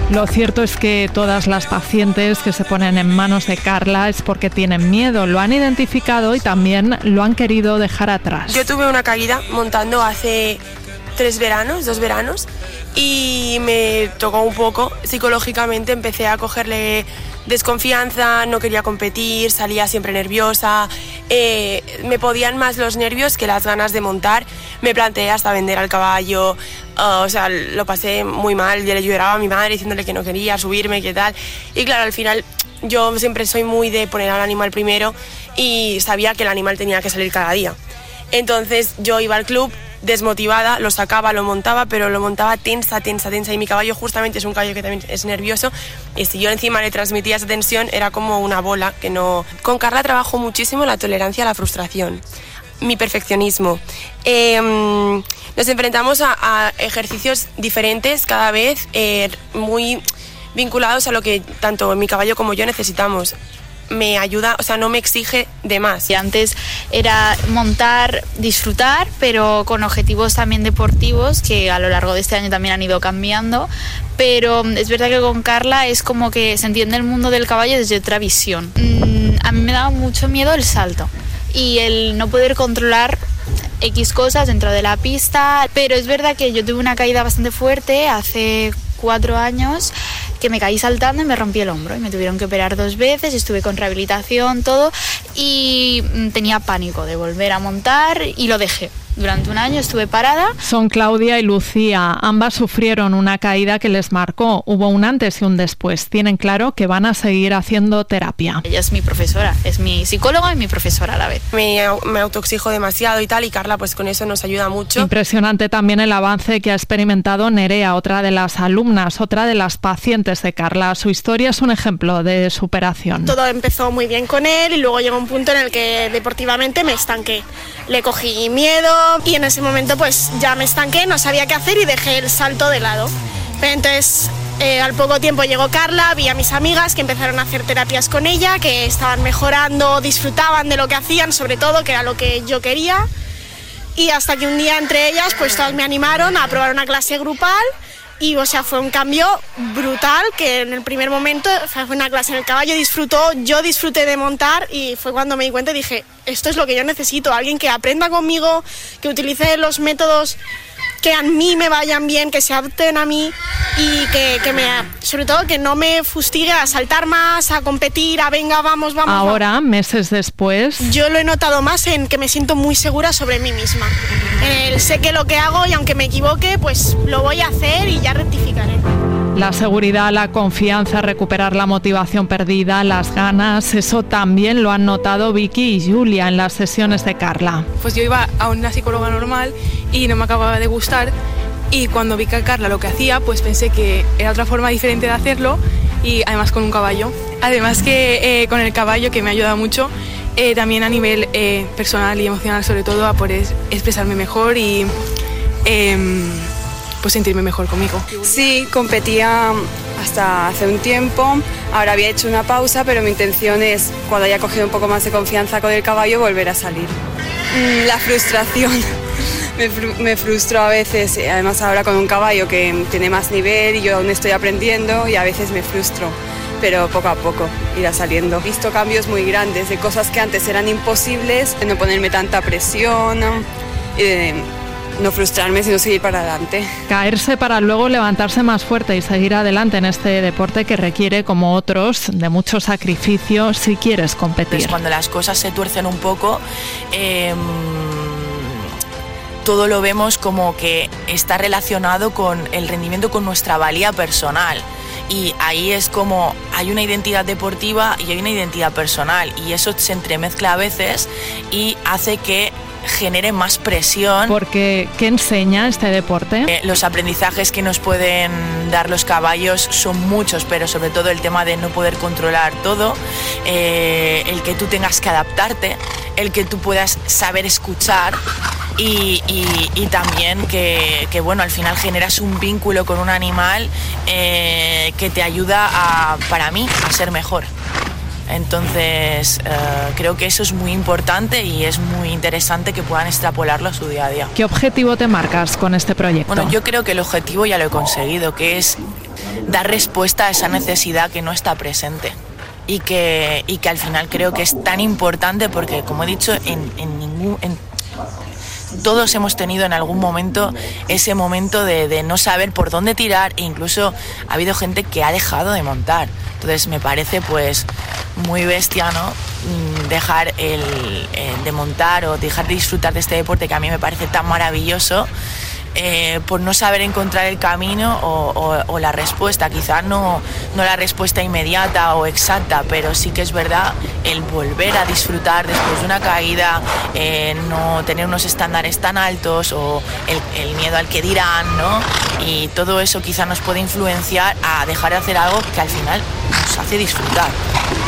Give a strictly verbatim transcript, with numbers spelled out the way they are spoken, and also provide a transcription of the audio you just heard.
Lo cierto es que todas las pacientes que se ponen en manos de Carla es porque tienen miedo, lo han identificado y también lo han querido dejar atrás. Yo tuve una caída montando hace tres veranos, dos veranos, y me tocó un poco psicológicamente, empecé a cogerle desconfianza, no quería competir, salía siempre nerviosa, eh, me podían más los nervios que las ganas de montar, me planteé hasta vender al caballo, uh, o sea, lo pasé muy mal, yo le lloraba a mi madre diciéndole que no quería subirme, qué tal, y claro, al final yo siempre soy muy de poner al animal primero y sabía que el animal tenía que salir cada día, entonces yo iba al club desmotivada, lo sacaba, lo montaba, pero lo montaba tensa, tensa, tensa, y mi caballo justamente es un caballo que también es nervioso, y si yo encima le transmitía esa tensión era como una bola que no... Con Carla trabajo muchísimo la tolerancia a la frustración, mi perfeccionismo. Eh, nos enfrentamos a, a ejercicios diferentes cada vez, eh, muy vinculados a lo que tanto mi caballo como yo necesitamos. Me ayuda, o sea, no me exige de más. Y antes era montar, disfrutar, pero con objetivos también deportivos que a lo largo de este año también han ido cambiando, pero es verdad que con Carla es como que se entiende el mundo del caballo desde otra visión. Mm, a mí me daba mucho miedo el salto y el no poder controlar X cosas dentro de la pista, pero es verdad que yo tuve una caída bastante fuerte hace cuatro años que me caí saltando y me rompí el hombro y me tuvieron que operar dos veces, estuve con rehabilitación, todo, y tenía pánico de volver a montar y lo dejé. Durante un año estuve parada. Son Claudia y Lucía. Ambas sufrieron una caída que les marcó. Hubo un antes y un después. Tienen claro que van a seguir haciendo terapia. Ella es mi profesora, es mi psicóloga y mi profesora a la vez. Me, me autoexijo demasiado y tal, y Carla pues con eso nos ayuda mucho. Impresionante también el avance que ha experimentado Nerea, otra de las alumnas, otra de las pacientes de Carla. Su historia es un ejemplo de superación. Todo empezó muy bien con él y luego llegó un punto en el que deportivamente me estanqué. Le cogí miedo y en ese momento pues ya me estanqué, no sabía qué hacer y dejé el salto de lado. Pero entonces eh, al poco tiempo llegó Carla, vi a mis amigas que empezaron a hacer terapias con ella, que estaban mejorando, disfrutaban de lo que hacían, sobre todo, que era lo que yo quería. Y hasta que un día entre ellas pues todas me animaron a probar una clase grupal. Y o sea, fue un cambio brutal, que en el primer momento fue una clase en el caballo, disfrutó, yo disfruté de montar y fue cuando me di cuenta y dije, esto es lo que yo necesito, alguien que aprenda conmigo, que utilice los métodos que a mí me vayan bien, que se adapten a mí y que, que me, sobre todo que no me fustigue a saltar más, a competir, a venga, vamos, vamos. Ahora, vamos. meses después... Yo lo he notado más en que me siento muy segura sobre mí misma. En el sé que lo que hago y aunque me equivoque, pues lo voy a hacer y ya rectificaré. La seguridad, la confianza, recuperar la motivación perdida, las ganas, eso también lo han notado Vicky y Julia en las sesiones de Carla. Pues yo iba a una psicóloga normal y no me acababa de gustar, y cuando vi que Carla lo que hacía, pues pensé que era otra forma diferente de hacerlo, y además con un caballo. Además que eh, con el caballo, que me ha ayudado mucho, eh, también a nivel eh, personal y emocional, sobre todo, a poder expresarme mejor y... Eh, pues sentirme mejor conmigo. Sí, competía hasta hace un tiempo, ahora había hecho una pausa, pero mi intención es, cuando haya cogido un poco más de confianza con el caballo, volver a salir. La frustración, me, fr- me frustro a veces, además ahora con un caballo que tiene más nivel y yo aún estoy aprendiendo y a veces me frustro, pero poco a poco irá saliendo. He visto cambios muy grandes de cosas que antes eran imposibles, de no ponerme tanta presión y de no frustrarme, sino seguir para adelante. Caerse para luego levantarse más fuerte y seguir adelante en este deporte que requiere, como otros, de mucho sacrificio si quieres competir. Pues cuando las cosas se tuercen un poco, eh, todo lo vemos como que está relacionado con el rendimiento, con nuestra valía personal. Y ahí es como hay una identidad deportiva y hay una identidad personal, y eso se entremezcla a veces y hace que genere más presión. Porque, ¿qué enseña este deporte? Eh, los aprendizajes que nos pueden dar los caballos son muchos, pero sobre todo el tema de no poder controlar todo, eh, el que tú tengas que adaptarte, el que tú puedas saber escuchar y, y, y también que, que, bueno, al final generas un vínculo con un animal eh, que te ayuda a, para mí, a ser mejor. Entonces, eh, creo que eso es muy importante y es muy interesante que puedan extrapolarlo a su día a día. ¿Qué objetivo te marcas con este proyecto? Bueno, yo creo que el objetivo ya lo he conseguido, que es dar respuesta a esa necesidad que no está presente. Y que, y que al final creo que es tan importante porque, como he dicho, en, en ningún... En, todos hemos tenido en algún momento ese momento de, de no saber por dónde tirar e incluso ha habido gente que ha dejado de montar. Entonces me parece pues muy bestia, ¿no? Dejar el, el de montar o dejar de disfrutar de este deporte que a mí me parece tan maravilloso. Eh, por no saber encontrar el camino o, o, o la respuesta, quizás no, no la respuesta inmediata o exacta, pero sí que es verdad el volver a disfrutar después de una caída, eh, no tener unos estándares tan altos o el, el miedo al que dirán, ¿no? Y todo eso quizás nos puede influenciar a dejar de hacer algo que al final nos hace disfrutar.